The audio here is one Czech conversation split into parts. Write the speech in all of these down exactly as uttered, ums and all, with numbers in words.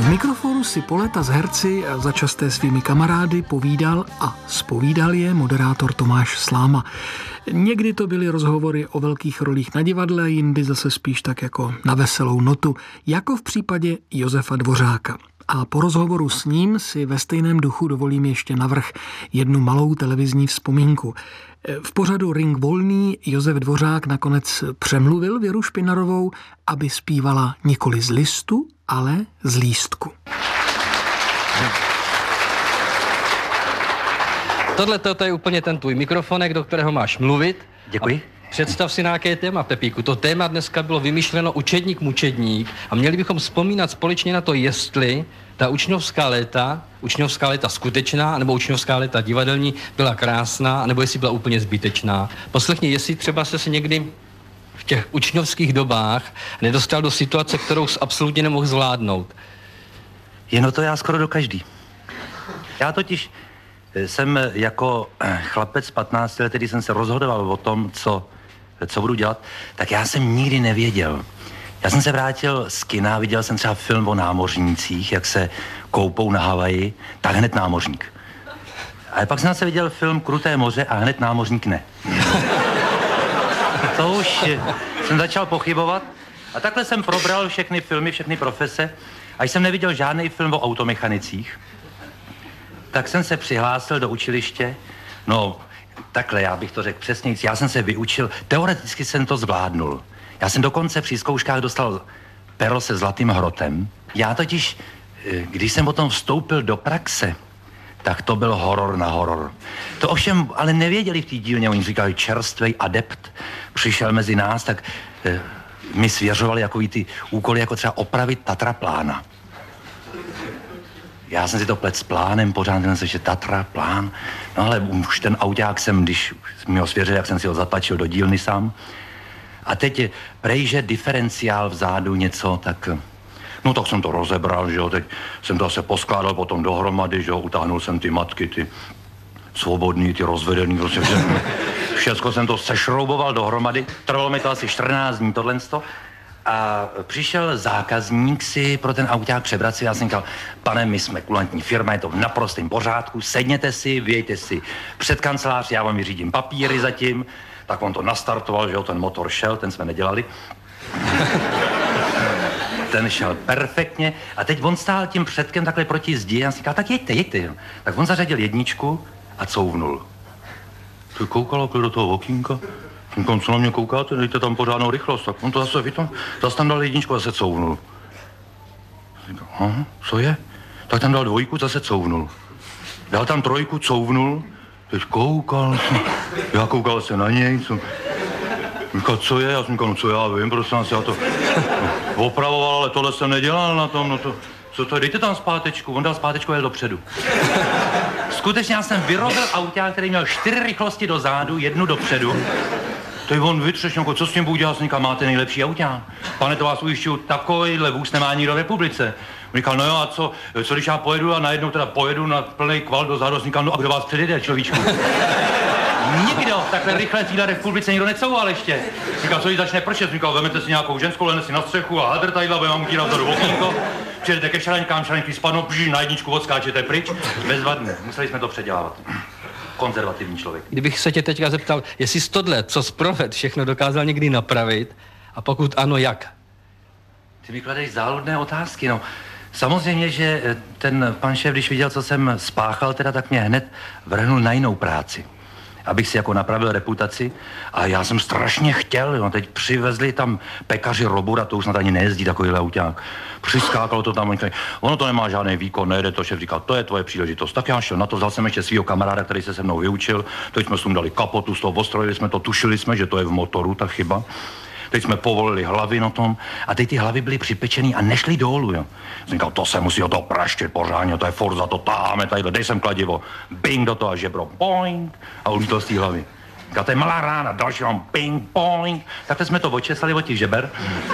V mikrofonu si po léta s herci a začasté svými kamarády povídal a zpovídal je moderátor Tomáš Sláma. Někdy to byly rozhovory o velkých rolích na divadle, jindy zase spíš tak jako na veselou notu, jako v případě Josefa Dvořáka. A po rozhovoru s ním si ve stejném duchu dovolím ještě navrch jednu malou televizní vzpomínku. V pořadu Ring volný Josef Dvořák nakonec přemluvil Věru Špinarovou, aby zpívala nikoli z listu, ale z lístku. Tohle to je úplně ten tvůj mikrofonek, do kterého máš mluvit. Děkuji. A představ si, na jaké téma, Pepíku. To téma dneska bylo vymyšleno učedník mučedník a měli bychom vzpomínat společně na to, jestli ta učňovská léta, učňovská léta skutečná, nebo učňovská léta divadelní byla krásná, nebo jestli byla úplně zbytečná. Poslechni, jestli třeba se si někdy v těch učňovských dobách nedostal do situace, kterou jsi absolutně nemohl zvládnout. Jen to já skoro do každý. Já totiž jsem jako chlapec patnácti let, který jsem se rozhodoval o tom, co, co budu dělat, tak já jsem nikdy nevěděl. Já jsem se vrátil z kina, viděl jsem třeba film o námořnících, jak se koupou na Havaji, tak hned námořník. Ale pak jsem zase viděl film Kruté moře a hned námořník ne. To už jsem začal pochybovat a takhle jsem probral všechny filmy, všechny profese a jsem neviděl žádný film o automechanicích. Tak jsem se přihlásil do učiliště, no takhle, já bych to řekl přesně, já jsem se vyučil, teoreticky jsem to zvládnul. Já jsem dokonce při zkouškách dostal pero se zlatým hrotem. Já totiž, když jsem potom vstoupil do praxe, tak to byl horor na horor. To ovšem ale nevěděli v té dílně, oni říkali čerstvej adept, přišel mezi nás, tak eh, mi svěřovali jakový ty úkoly, jako třeba opravit Tatraplána. Já jsem si to plet s plánem, pořád jsem se, že Tatra, plán, no ale už ten auták jsem, když mi ho svěřil, jak jsem si ho zatlačil do dílny sám. A teď prejže diferenciál vzadu něco, tak... No tak jsem to rozebral, že jo, teď jsem to zase poskládal potom dohromady, že jo, utáhnul jsem ty matky, ty svobodný, ty rozvedený, prostě všechno. Všecko jsem to sešrouboval dohromady, trvalo mi to asi čtrnáct dní tohlensto. A přišel zákazník si pro ten auták přebrat si, já jsem říkal, pane, my jsme kulantní firma, je to v naprostém pořádku, sedněte si, vyjďte si před kancelář, já vám vyřídím papíry zatím. Tak on to nastartoval, že jo, ten motor šel, ten jsme nedělali. Ten šel perfektně a teď on stál tím předkem takhle proti zdi a já jsem říkal, tak jeďte, jeďte. Tak on zařadil jedničku a couvnul. Ty koukal do toho okýnka, říkám, co na mě koukáte, dejte tam pořádnou rychlost. Tak on to zase vytom, zase tam dal jedničku a zase couvnul. Říkal, aha, co je? Tak tam dal dvojku, zase couvnul. Dal tam trojku, couvnul. Teď koukal, já koukal se na něj, co... Říkal, co je? Já jsem říkal, no co já vím, prostě já to no, opravoval, ale tohle jsem nedělal na tom, no to... Co to je? Dejte tam zpátečku, on dal zpátečku a jel dopředu. Skutečně já jsem vyrobil auták, který měl čtyři rychlosti do zádu, jednu dopředu. Teď on vytřeš, jako, co s tím budu dělat? Říkal, máte nejlepší auták. Pane, to vás ujišťuju, takovýhle vůz nemá nikdo v republice. Říkal, no jo, a co, co když já pojedu a najednou teda pojedu na plný kval do zádu, říkal, no a kdo vás předjede, človíčku? Nikdo, takhle rychle v téhle republice nikdo necouval ještě. Říkal, co jí začne pršet, říkal, vemete si nějakou ženskou, lehne si na střechu a hadr tadyhle, budeme vám utírat vzadu okýnko. Přijedete ke šaraňkám, šaraňky spadnou, pží, na jedničku odskáčete pryč, bezvadný, museli jsme to předělávat. Konzervativní člověk. Kdybych se tě teďka zeptal, jestli jsi tohle, co jsi proved, všechno dokázal někdy napravit, a pokud ano, jak? Ty mi kladeš záludné otázky, no. Samozřejmě, že ten pan šéf, když viděl, co jsem spáchal, teda tak mě hned vrhnul na jinou práci. Abych si jako napravil reputaci a já jsem strašně chtěl, no, teď přivezli tam pekaři Robura, to už snad ani nejezdí takovýhle auták. Přiskákalo to tam, ono to nemá žádný výkon, nejde to, šéf říkal, to je tvoje příležitost. Tak já šel na to, vzal jsem ještě svého kamaráda, který se se mnou vyučil, teď jsme sundali kapotu, z toho ostrojili jsme to, tušili jsme, že to je v motoru, ta chyba. Teď jsme povolili hlavy na tom a teď ty hlavy byly připečený a nešly dolů, jo. Jsem říkal, to se musí o to praštit pořádně, to je Forza, to táháme tadyhle, dej sem kladivo, bing do toho a žebro, boing, a ulítl z té hlavy. Říkal, to je malá rána, další mám bing, boing, takhle jsme to očesali od těch žeber,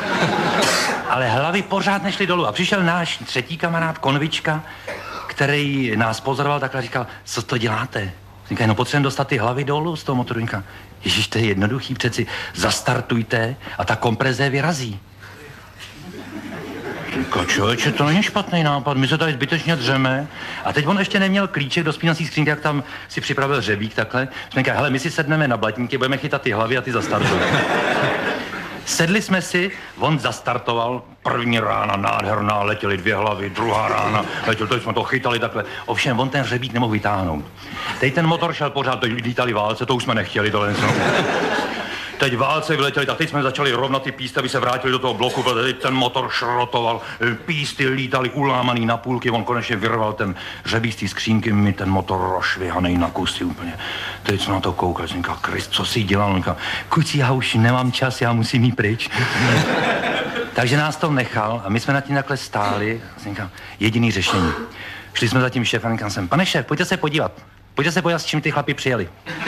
ale hlavy pořád nešly dolů a přišel náš třetí kamarád, Konvička, který nás pozoroval, takhle říkal, co to děláte? Říkal, no potřebujeme dostat ty hlavy dolů z toho motoru. Říkal, ježiš, to je jednoduchý, přeci zastartujte a ta kompreze vyrazí. Říká, člověče, to není špatný nápad, my se tady zbytečně dřeme. A teď on ještě neměl klíček do spínací skřínky, jak tam si připravil řebík takhle. Jsme říkali, hele, my si sedneme na blatníky, budeme chytat ty hlavy a ty zastartují. Sedli jsme si, on zastartoval, první rána nádherná, letěly dvě hlavy, druhá rána, letěl, teď jsme to chytali takhle. Ovšem, on ten řebík nemohl vytáhnout. Teď ten motor šel pořád, teď lítali válce, to už jsme nechtěli, tohle něco. Teď válce vyletěli, tak teď jsme začali rovnat ty písty, aby se vrátili do toho bloku, protože teď ten motor šrotoval, písty lítaly ulámaný na půlky, on konečně vyrval ten řebík z té skřínky, mi ten motor rozšvihanej na kusy úplně. Teď jsme na to koukali, jsem říkal, Krist, co jsi dělal? On říkal, kuci, já už nemám čas, já musím jít pryč. Takže nás to nechal a my jsme nad tím takhle stáli, jsem říkal, jediný řešení. Šli jsme za tím šéfem a říkal jsem, pane šéf, pojďte se podívat, pojďte se podívat, s čím ty chlapi přijeli.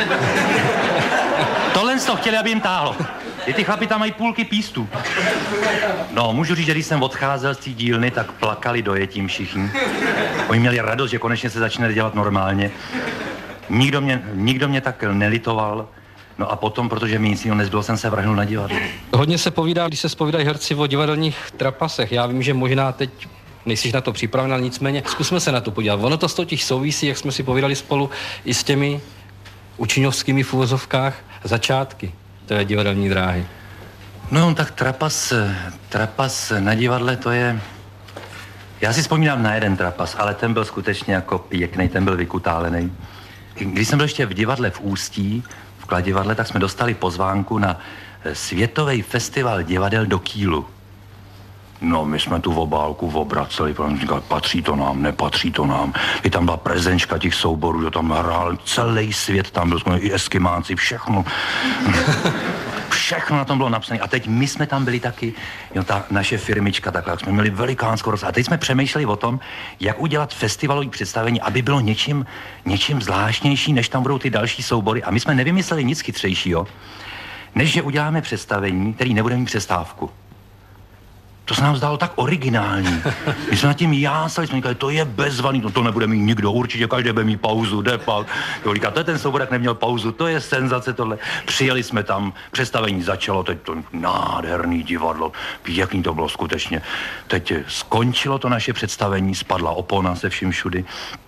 Tohle to chtěli, aby jim táhlo. I ty chlapi tam mají půlky pístů. No, můžu říct, že když jsem odcházel z té dílny, tak plakali dojetím všichni. Oni měli radost, že konečně se začne dělat normálně. Nikdo mě, nikdo mě tak nelitoval. No a potom, protože mi nic jiného nezbylo, jsem se vrhnul na divadlo. Hodně se povídá, když se zpovídají herci o divadelních trapasech. Já vím, že možná teď nejsi na to připraven, ale nicméně zkusme se na to podívat. Ono to totiž souvisí, jak jsme si povídali spolu, i s těmi učňovskými v uvozovkách začátky té divadelní dráhy. No tak trapas, trapas na divadle, to je... Já si vzpomínám na jeden trapas, ale ten byl skutečně jako pěkný, ten byl vykutálený. Když jsem byl ještě v divadle v Ústí, v Kladivadle, tak jsme dostali pozvánku na Světový festival divadel do Kýlu. No, my jsme tu v obálku obraceli, říkali, patří to nám, nepatří to nám. I tam byla prezenčka těch souborů, že tam hrál celý svět, tam byl jsme i Eskimáci, všechno. Všechno na tom bylo napsané. A teď my jsme tam byli taky, jo, ta naše firmička, takhle, jak jsme měli velikánskou roz. A teď jsme přemýšleli o tom, jak udělat festivalový představení, aby bylo něčím, něčím zvláštnější, než tam budou ty další soubory. A my jsme nevymysleli nic chytřejšího, než že uděláme představení, který nebude mít přestávku. To se nám zdálo tak originální. My jsme nad tím jásali, jsme říkali, to je bezvaný, to, to nebude mít nikdo, určitě každý bude mít pauzu, jde pak. Jo, říká, to je ten soubor, jak neměl pauzu, to je senzace tohle. Přijeli jsme tam, představení začalo, teď to nádherný divadlo, jaký to bylo skutečně. Teď skončilo to naše představení, spadla opona se vším všudy.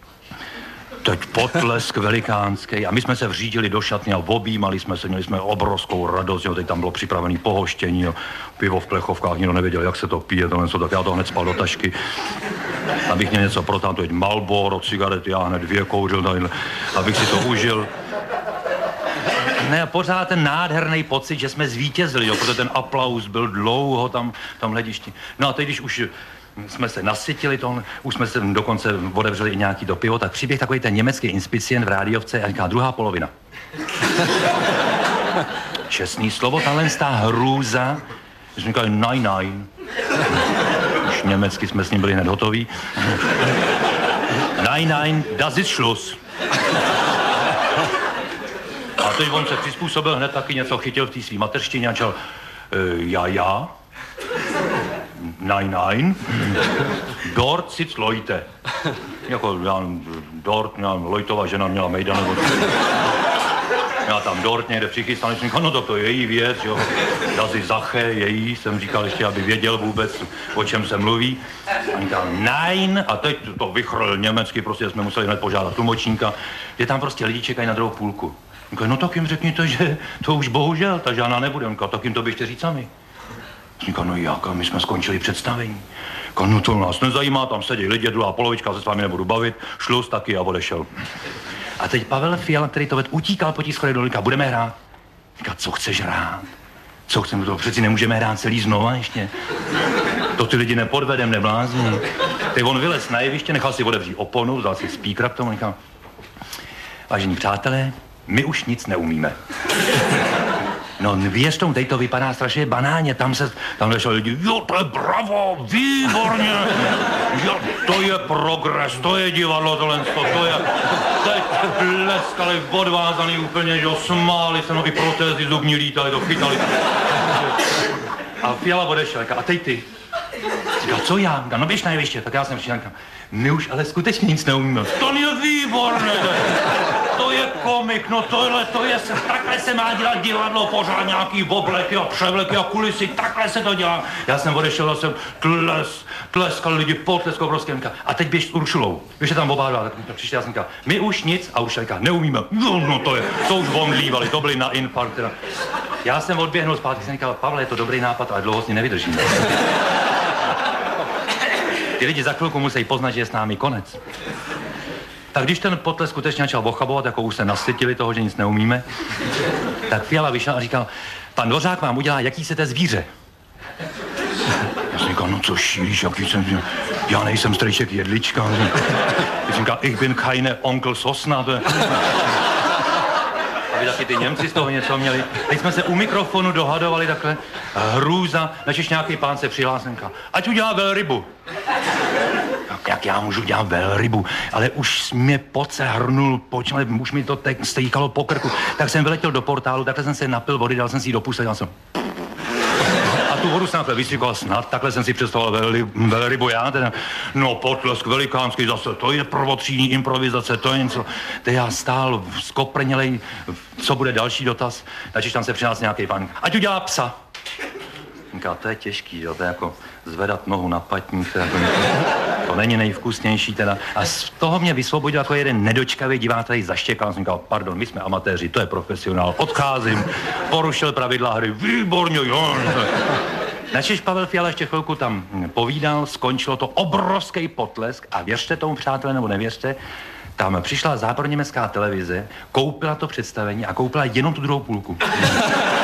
Teď potlesk velikánský a my jsme se vřídili do šatny a objímali jsme se, měli jsme obrovskou radost, jo, teď tam bylo připravené pohoštění, jo, pivo v plechovkách, nikdo nevěděl, jak se to pije, to něco, tak já to hned spal do tašky, abych měl něco pro tam, to je Marlboro, cigarety, já hned dvě kouřil, tadyhle, abych si to užil. Ne, pořád ten nádherný pocit, že jsme zvítězili, jo, protože ten aplaus byl dlouho tam, tam hledišti. No a teď, když už jsme se nasytili to, už jsme se dokonce otevřeli i nějaký to pivo, tak přiběh takový ten německý inspicient v rádiovce a říká druhá polovina. Čestný slovo, tahle hrůza, že jsme říkali nein, nein. Už německy jsme s ním byli hned hotoví. Nein, nein, das ist Schluss. A teď on se přizpůsobil, hned taky něco chytil v té svý mateřštině a čel, e, já, já. Nein, nein. Dort sitzt Leute. Jako já, dort, já, Lojtová žena měla mejda, nebo já tam dort někde přichystaný, jsem říkal, no to, to je její věc, jo. Dazy Zache, její, jsem říkal ještě, aby věděl vůbec, o čem se mluví. A říkal, nein, a teď to vychrl německy, prostě jsme museli hned požádat tlumočníka, že tam prostě lidi čekají na druhou půlku. Říkal, no tak jim řekněte, že to už bohužel, ta žádná nebude. Říkal, tak jim to běžte říct sami. Říkal, no jak, my jsme skončili představení. Říkal, no to nás nezajímá, tam sedí lidi, druhá polovička, se s vámi nebudu bavit, šluz taky a odešel. A teď Pavel Fiala, který to ved, utíkal po těch schodech dolů, říkal, budeme hrát. Říkal, co chceš hrát? Co chceme, to přeci nemůžeme hrát celý znova ještě. To ty lidi nepodvedem, neblázní. Teď on vylez na jeviště, nechal si otevřít oponu, vzal si speaker k tomu, říkal, vážení přátelé, my už nic neumíme. No věř tomu, teď to vypadá strašně banálně, tam se, tam lešel lidi, jo, to je bravo, výborně, jo, to je progres, to je divadlo, tohle, to je, teď pleskali, odvázaný úplně, že jo, smáli se, no i protézy zubní lítali, to chytali. A Fiala odešel, a teď ty. Říkal, co já? Říkal, no běž na jeviště, tak já jsem přišel, my už ale skutečně nic neumíme. To je výborné. to je komik, no tohle, to je, takhle se má dělat divadlo, pořád nějaký obleky a převleky a kulisy, takhle se to dělá. Já jsem odešel a jsem tles, tleskal lidi, potleskal obrovském. A teď běž s Uršulou, běž tam oba dva, tak přišli, já jsem říkal, my už nic, a už říká, neumíme, no, no to je, to už omdlívali, to byli na infarkt. Teda. Já jsem odběhnul zpátky, jsem říkal, Pavle, je to dobrý nápad, ale dlouho s ním nevydržíme. Ty lidi za chvilku musí poznat, že je s námi konec. Tak když ten potlesk skutečně začal ochabovat, jako už se nasytili toho, že nic neumíme, tak Fiala vyšel a říkal, pan Dvořák vám udělá jakýsi zvíře. Já jsem říkal, no co šíříš, jaký jsem, já nejsem strejček Jedlička. Já jsem říkal, ich bin keine Onkel Sosna. To je... Aby taky ty Němci z toho něco měli. Teď jsme se u mikrofonu dohadovali takhle. Hrůza, načež nějaký pán se přihlásil, ať udělá velrybu. Jak já můžu dělat velrybu, ale už mě pot se hrnul, počme, už mi to tak stejkalo po krku. Tak jsem vyletěl do portálu, takhle jsem se napil vody, dal jsem si ji do pusy, dal jsem... A tu vodu jsem takhle vystříkoval snad, takhle jsem si představoval velrybu, velrybu já, teda, no potlesk velikánský zase, to je prvotřídní improvizace, to je něco. Teď já stál skoprnělej, co bude další dotaz, takže tam se přihlásil nějaký pán, ať udělá psa. Říká, to je těžký, jo, to je jako zvedat nohu na patník, to, jako, to není nejvkusnější teda. A z toho mě vysvobodil jako jeden nedočkavý divák, který zaštěkal. Jsem říkal, pardon, my jsme amatéři, to je profesionál, odcházím, porušil pravidla hry, výborně, jo. Načež Pavel Fiala ještě chvilku tam povídal, skončilo to obrovský potlesk a věřte tomu, přátelé, nebo nevěřte, tam přišla západoněmecká televize, koupila to představení a koupila jenom tu druhou půlku.